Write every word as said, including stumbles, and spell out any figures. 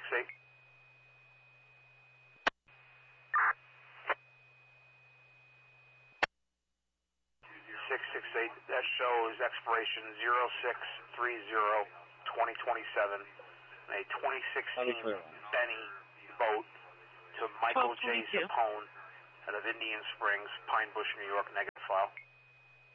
eight. six six eight, that shows expiration zero six three zero twenty twenty-seven. A twenty sixteen Benny boat to Michael J. Sapone out of Indian Springs, Pine Bush, New York, negative file.